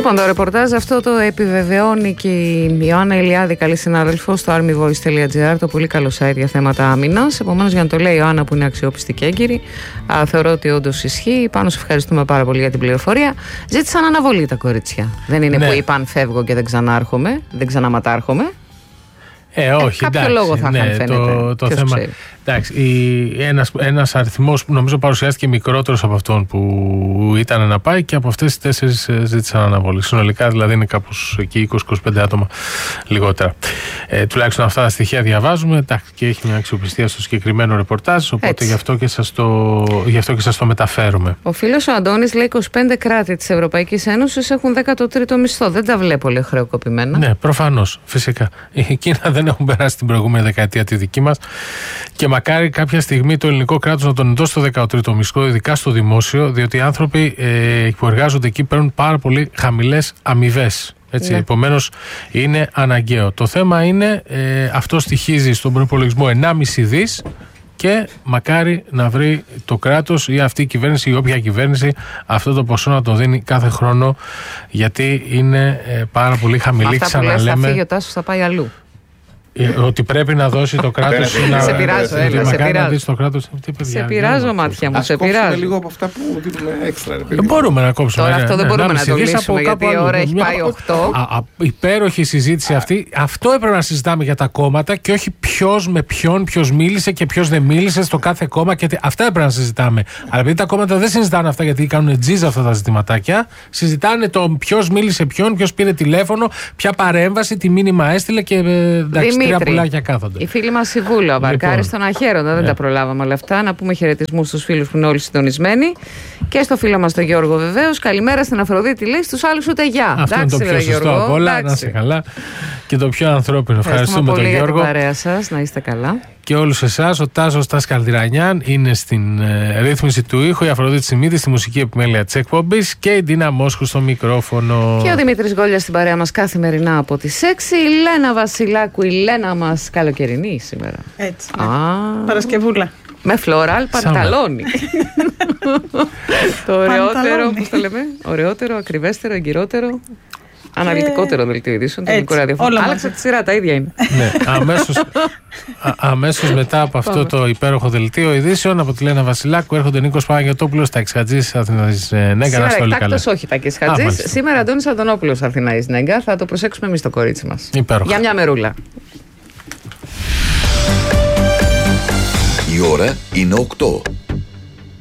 Λοιπόν, το ρεπορτάζ αυτό το επιβεβαιώνει και η Ιωάννα Ηλιάδη, καλή συνάδελφο, στο armyvoice.gr, το πολύ καλό site για θέματα άμυνας. Επομένως, για να το λέει η Ιωάννα, που είναι αξιόπιστη και έγκυρη, θεωρώ ότι όντως ισχύει. Πάνω σε ευχαριστούμε πάρα πολύ για την πληροφορία. Ζήτησαν αναβολή τα κορίτσια. Δεν είναι που είπαν φεύγω και δεν ξανάρχομαι, δεν ξαναματάρχομαι. Όχι, κάποιο εντάξει, λόγο θα είχαν, φαίνεται. Το θέμα. Εντάξει, ένας αριθμός που νομίζω παρουσιάστηκε μικρότερος από αυτόν που ήταν να πάει, και από αυτές τις 4 ζήτησαν αναβολή. Συνολικά δηλαδή είναι κάπως εκεί 20-25 άτομα λιγότερα. Τουλάχιστον αυτά τα στοιχεία διαβάζουμε. Εντάξει, και έχει μια αξιοπιστία στο συγκεκριμένο ρεπορτάζ, οπότε γι' αυτό και σας το μεταφέρουμε. Ο φίλος ο Αντώνης λέει 25 κράτη της Ευρωπαϊκής Ένωσης έχουν 13ο μισθό. Δεν τα βλέπω, λέει, χρεοκοπημένα. Ναι, προφανώς, φυσικά. Η Κίνα δεν έχουν περάσει την προηγούμενη δεκαετία τη δική μας, και μακάρι κάποια στιγμή το ελληνικό κράτος να τον δώσει το 13ο μισθό, ειδικά στο δημόσιο, διότι οι άνθρωποι που εργάζονται εκεί παίρνουν πάρα πολύ χαμηλές αμοιβές. Έτσι, επομένως είναι αναγκαίο. Το θέμα είναι, αυτό στοιχίζει στον προϋπολογισμό 1,5 δις, και μακάρι να βρει το κράτος ή αυτή η κυβέρνηση ή όποια κυβέρνηση αυτό το ποσό να το δίνει κάθε χρόνο, γιατί είναι πάρα πολύ χαμηλή. Αυτά που λες, θα φύγει ο Τάσος, θα πάει αλλού. Ότι πρέπει να δώσει το κράτος. Σε πειράζω, έλα, σε πειράζω. Σε πειράζω, μάτια μου, σε πειράζω. Κόψουμε λίγο από αυτά που δίνουμε έξτρα. Μπορούμε να κόψουμε. Τώρα αυτό δεν μπορούμε να το λύσουμε, γιατί η ώρα έχει πάει 8. Υπέροχη συζήτηση αυτή. Αυτό έπρεπε να συζητάμε για τα κόμματα, και όχι ποιος με ποιον, ποιος μίλησε και ποιος δεν μίλησε στο κάθε κόμμα. Αυτά έπρεπε να συζητάμε. Αλλά επειδή τα κόμματα δεν συζητάνε αυτά, γιατί κάνουν τζίζα αυτά τα ζητηματάκια, συζητάνε το ποιος μίλησε ποιον, ποιος πήρε τηλέφωνο, ποια παρέμβαση, τι μήνυμα έστειλε και εντάξει. Η φίλη μας η Βούλα, Βαρκάρη στον Αχέροντα, δεν τα προλάβαμε όλα αυτά. Να πούμε χαιρετισμούς στους φίλους που είναι όλοι συντονισμένοι. Και στο φίλο μας τον Γιώργο, βεβαίως. Καλημέρα στην Αφροδίτη, λέει, στους άλλους ούτε γεια. Αυτό είναι το πιο σωστό από όλα. Να είστε καλά. Και το πιο ανθρώπινο. Ευχαριστούμε τον Γιώργο. Για την παρέα σας, να είστε καλά. Και όλους εσάς. Ο Τάσος Καλδυρανιάν είναι στην ρύθμιση του ήχου, η Αφροδίτη Σιμίδη στη μουσική επιμέλεια της εκπομπής, και η Ντίνα Μόσχου στο μικρόφωνο. Και ο Δημήτρης Γκόλιας στην παρέα μας καθημερινά από τις 6. Η Λένα Βασιλάκου, η Λένα μας καλοκαιρινή σήμερα. Έτσι. Ναι. Παρασκευούλα. Με φλωράλ πανταλόνι. Το ωραιότερο, πώς το λέμε, ωραιότερο, ακριβέστερο, εγκυρότερο, αναλυτικότερο δελτίο ειδήσεων. Άλλαξα τη σειρά, τα ίδια είναι. Ναι, αμέσως μετά από αυτό το υπέροχο δελτίο ειδήσεων από τη Λένα Βασιλάκου έρχονται Νίκος Παναγιωτόπουλος, Τάκης Χατζής, Αθηναής Νέγκα. Να είστε όλοι καλά. Όχι Τάκης Χατζής, σήμερα Αντώνης Αντωνόπουλος, Αθηναής Νέγκα. Θα το προσέξουμε εμείς το κορίτσι μας. Υπέροχο. Για μια μερούλα. Η ώρα είναι 8.